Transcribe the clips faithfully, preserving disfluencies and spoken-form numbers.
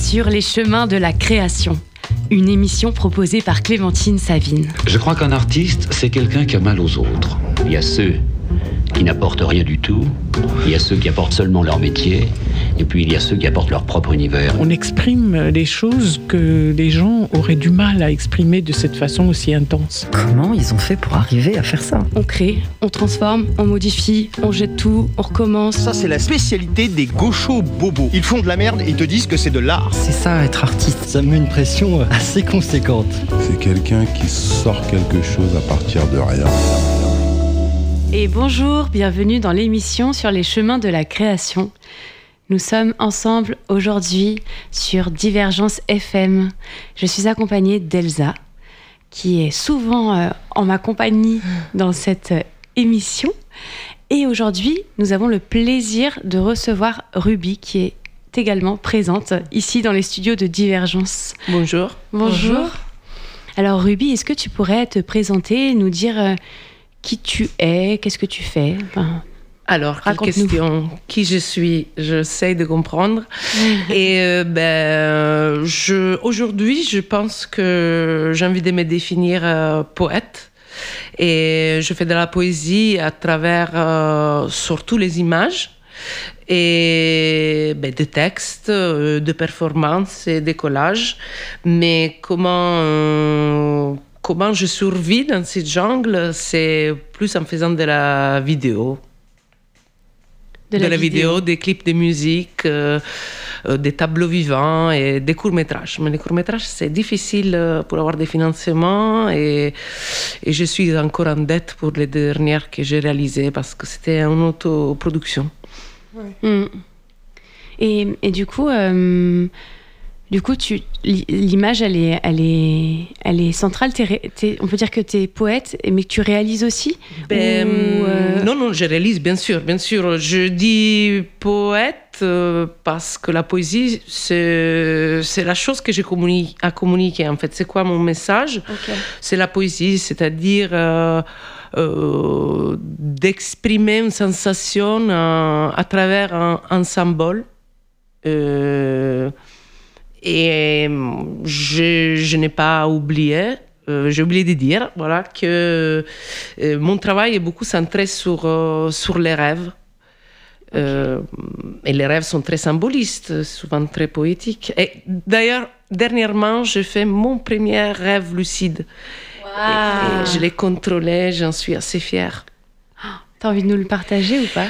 sur les chemins de la création. Une émission proposée par Clémentine Savine. Je crois qu'un artiste, c'est quelqu'un qui a mal aux autres. Il y a ceux qui n'apportent rien du tout, il y a ceux qui apportent seulement leur métier, et puis il y a ceux qui apportent leur propre univers. On exprime des choses que les gens auraient du mal à exprimer de cette façon aussi intense. Comment ils ont fait pour arriver à faire ça ? On crée, on transforme, on modifie, on jette tout, on recommence. Ça, c'est la spécialité des gauchos bobos. Ils font de la merde et ils te disent que c'est de l'art. C'est ça, être artiste. Ça me met une pression assez conséquente. C'est quelqu'un qui sort quelque chose à partir de rien. Et bonjour, bienvenue dans l'émission sur les chemins de la création. Nous sommes ensemble aujourd'hui sur Divergence F M. Je suis accompagnée d'Elsa, qui est souvent euh, en ma compagnie dans cette euh, émission. Et aujourd'hui, nous avons le plaisir de recevoir Ruby, qui est également présente ici dans les studios de Divergence. Bonjour. Bonjour. Bonjour. Alors Ruby, est-ce que tu pourrais te présenter, nous dire euh, qui tu es, qu'est-ce que tu fais ? Enfin, Alors, quelle question. Qui je suis, j'essaie de comprendre. Et euh, ben, je, aujourd'hui, je pense que j'ai envie de me définir euh, poète. Et je fais de la poésie à travers euh, surtout les images et ben, des textes, euh, de performances et des collages. Mais comment... Euh, Comment je survis dans cette jungle, c'est plus en faisant de la vidéo. De la, de la vidéo. vidéo, des clips de musique, euh, euh, des tableaux vivants et des courts-métrages. Mais les courts-métrages, c'est difficile pour avoir des financements et, et je suis encore en dette pour les dernières que j'ai réalisées parce que c'était en autoproduction. Ouais. Mmh. Et, et du coup... Euh... Du coup, tu, l'image, elle est, elle est, elle est centrale. T'es, t'es, on peut dire que tu es poète, mais que tu réalises aussi ben, ou, euh... Non, non, je réalise, bien sûr, bien sûr. Je dis poète euh, parce que la poésie, c'est, c'est la chose que j'ai communiqué, à communiquer. En fait, c'est quoi mon message ? Okay. C'est la poésie, c'est-à-dire euh, euh, d'exprimer une sensation euh, à travers un, un symbole. Euh, Et je, je n'ai pas oublié, euh, j'ai oublié de dire, voilà, que euh, mon travail est beaucoup centré sur, euh, sur les rêves. Okay. Euh, et les rêves sont très symbolistes, souvent très poétiques. Et d'ailleurs, dernièrement, j'ai fait mon premier rêve lucide. Wow. Et, et je l'ai contrôlé, j'en suis assez fière. T'as envie de nous le partager ou pas ?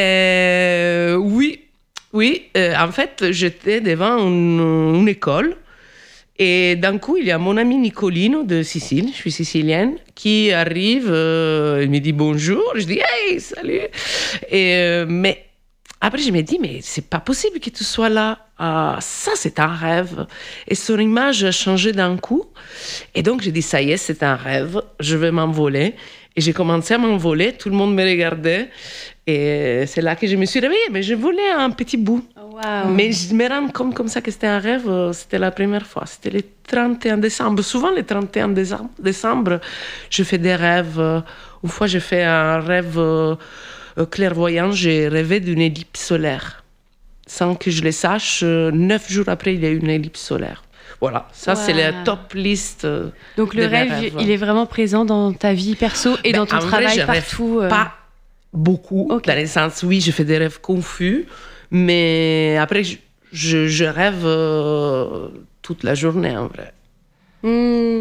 Ben oui. Oui, euh, en fait, j'étais devant une, une école et d'un coup, il y a mon ami Nicolino de Sicile, je suis sicilienne, qui arrive, euh, il me dit bonjour, je dis hey, salut. Et, euh, mais après, je me dis, mais c'est pas possible que tu sois là. Ah, ça, c'est un rêve. Et son image a changé d'un coup. Et donc, j'ai dit, ça y est, c'est un rêve, je vais m'envoler. Et j'ai commencé à m'envoler, tout le monde me regardait. Et c'est là que je me suis réveillée, mais je volais un petit bout. Oh, wow. Mais je me rends compte comme ça que c'était un rêve, c'était la première fois. C'était le trente et un décembre. Souvent, le trente et un décembre, je fais des rêves. Une fois, j'ai fait un rêve clairvoyant, j'ai rêvé d'une ellipse solaire. Sans que je le sache, neuf jours après, il y a eu une ellipse solaire. Voilà, ça wow. C'est la top liste. Donc le rêve, rêves. Il est vraiment présent dans ta vie perso et ben, dans ton travail vrai, je partout. Rêve pas beaucoup, okay. Dans le sens, oui, je fais des rêves confus, mais après, je, je, je rêve euh, toute la journée, en vrai. Mmh.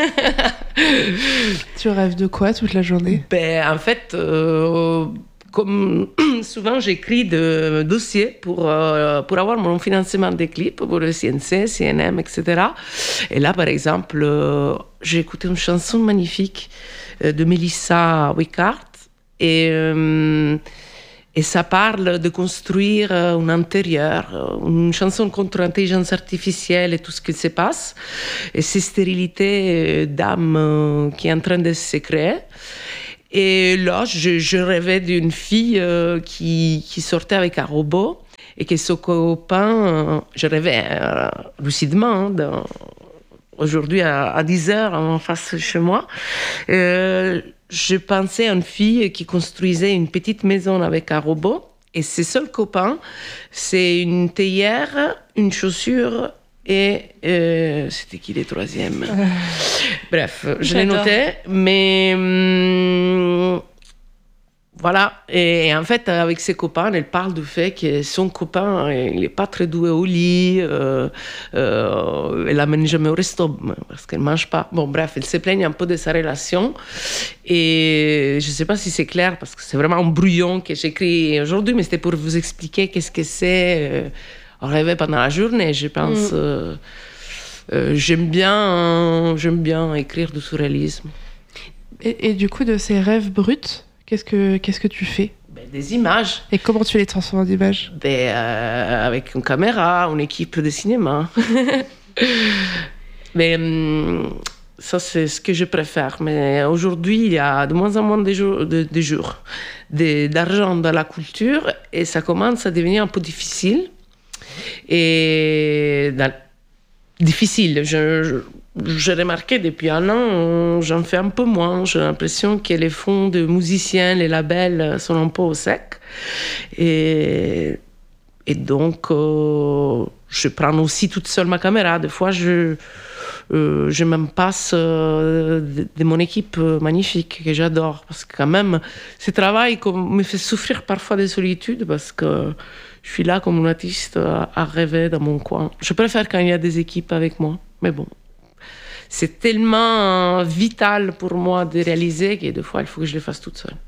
Tu rêves de quoi toute la journée ? Ben, en fait, euh, comme souvent, j'écris des dossiers pour, euh, pour avoir mon financement des clips pour le C N C, C N M, et cetera. Et là, par exemple, euh, j'ai écouté une chanson magnifique euh, de Melissa Wickart. Et, euh, et ça parle de construire un intérieur, une chanson contre l'intelligence artificielle et tout ce qui se passe, et cette stérilité d'âme qui est en train de se créer. Et là, je, je rêvais d'une fille euh, qui, qui sortait avec un robot et que son copain, euh, je rêvais euh, lucidement, hein, dans, aujourd'hui à, à dix heures en face de chez moi, euh, je pensais à une fille qui construisait une petite maison avec un robot. Et ses seuls copains, c'est une théière, une chaussure et euh, c'était qui les troisièmes? Bref, je l'ai noté, mais hum, voilà. Et, et en fait, avec ses copains, elle parle du fait que son copain, il n'est pas très doué au lit, euh, euh, elle l'amène jamais au resto parce qu'elle ne mange pas. Bon, bref, elle se plaigne un peu de sa relation. Et je ne sais pas si c'est clair parce que c'est vraiment un brouillon que j'écris aujourd'hui, mais c'était pour vous expliquer qu'est-ce que c'est euh, rêver pendant la journée, je pense. Mm. Euh, euh, j'aime bien, euh, j'aime bien écrire du surréalisme. Et, et du coup, de ces rêves bruts, Qu'est-ce que, qu'est-ce que tu fais? Ben, des images. Et comment tu les transformes en images? ben, euh, Avec une caméra, une équipe de cinéma. Mais ça, c'est ce que je préfère. Mais aujourd'hui, il y a de moins en moins de jours, de, de jours de, d'argent dans la culture et ça commence à devenir un peu difficile. Et dans, difficile, je... je J'ai remarqué depuis un an, j'en fais un peu moins. J'ai l'impression que les fonds de musiciens, les labels sont un peu au sec. Et, et donc, euh, je prends aussi toute seule ma caméra. Des fois, je, euh, je me passe euh, de, de mon équipe magnifique que j'adore. Parce que quand même, ce travail me fait souffrir parfois de solitude parce que je suis là comme une artiste à rêver dans mon coin. Je préfère quand il y a des équipes avec moi. Mais bon. C'est tellement vital pour moi de réaliser que des fois, il faut que je le fasse toute seule.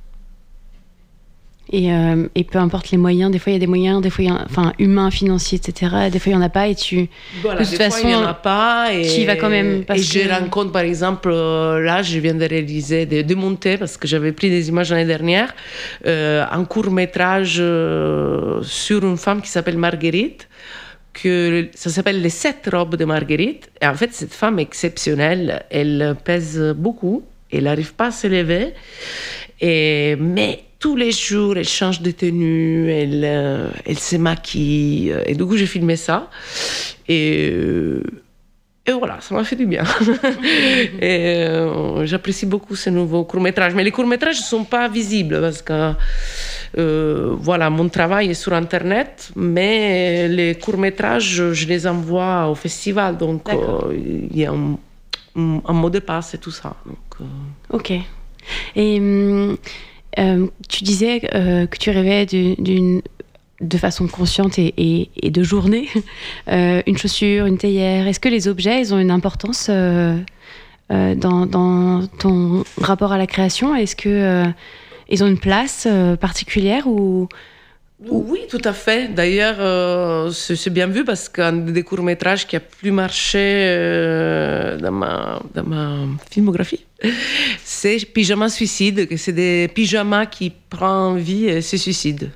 Et, euh, et peu importe les moyens, des fois il y a des moyens, des fois il y a, enfin, humains, financiers, et cetera. Des fois il n'y en a pas et tu... Voilà, de toute des façon, fois il n'y en a pas et tu y vas quand même. Parce et je que... rencontre par exemple, là je viens de réaliser, de, de monter, parce que j'avais pris des images l'année dernière, euh, un court-métrage euh, sur une femme qui s'appelle Marguerite. Que ça s'appelle Les sept robes de Marguerite. Et en fait, cette femme exceptionnelle, elle pèse beaucoup, elle n'arrive pas à se lever, et, mais tous les jours, elle change de tenue, elle, euh, elle se maquille. Et du coup, j'ai filmé ça. Et, euh, et voilà, ça m'a fait du bien. et euh, j'apprécie beaucoup ce nouveau court-métrage. Mais les courts-métrages ne sont pas visibles parce que Euh, voilà, mon travail est sur Internet, mais les courts-métrages, je les envoie au festival, donc euh, il y a un, un, un mot de passe et tout ça. Donc, euh... Ok. Et euh, tu disais euh, que tu rêvais d'une, d'une, de façon consciente et, et, et de journée, euh, une chaussure, une théière. Est-ce que les objets, ils ont une importance euh, euh, dans, dans ton rapport à la création? Est-ce que... Euh, Ils ont une place euh, particulière ou... Oui, tout à fait. D'ailleurs, euh, c'est, c'est bien vu parce qu'un des courts-métrages qui a plus marché euh, dans, ma, dans ma filmographie, c'est Pyjama Suicide, que c'est des pyjamas qui prennent vie et se suicident.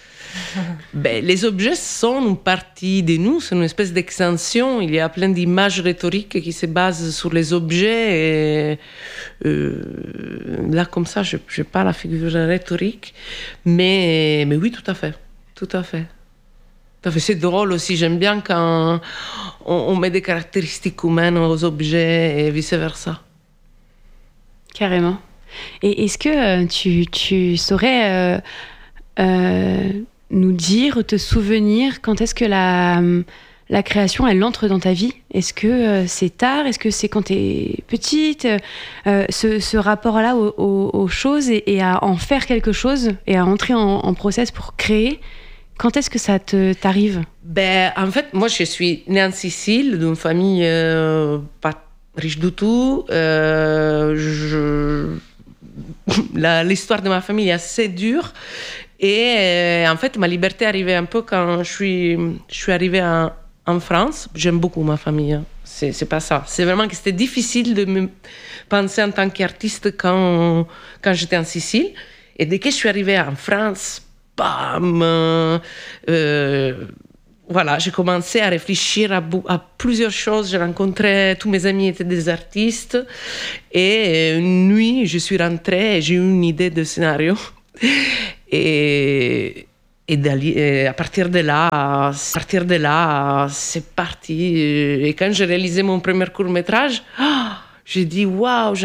Ben, les objets sont une partie de nous, c'est une espèce d'extension. Il y a plein d'images rhétoriques qui se basent sur les objets. Et, euh, là, comme ça, je n'ai pas la figure rhétorique. Mais, mais oui, tout à fait. Tout à fait. Tout à fait. C'est drôle aussi. J'aime bien quand on, on met des caractéristiques humaines aux objets et vice-versa. Carrément. Et est-ce que euh, tu, tu saurais... Euh, euh, nous dire, te souvenir quand est-ce que la, la création, elle entre dans ta vie? Est-ce que euh, c'est tard? Est-ce que c'est quand tu es petite? euh, ce, ce rapport-là aux, aux, aux choses et, et à en faire quelque chose et à entrer en, en process pour créer, quand est-ce que ça te, t'arrive? Ben, en fait, moi, je suis née en Sicile, d'une famille euh, pas riche du tout. Euh, je... la, l'histoire de ma famille est assez dure. Et euh, en fait, ma liberté est arrivée un peu quand je suis, je suis arrivée en, en France. J'aime beaucoup ma famille. Hein. C'est, c'est pas ça. C'est vraiment que c'était difficile de me penser en tant qu'artiste quand, quand j'étais en Sicile. Et dès que je suis arrivée en France, bam, euh, voilà, j'ai commencé à réfléchir à, à plusieurs choses. J'ai rencontré, tous mes amis étaient des artistes. Et une nuit, je suis rentrée et j'ai eu une idée de scénario. Et, et à partir de là, à partir de là, c'est parti. Et quand j'ai réalisé mon premier court-métrage, oh, j'ai dit waouh,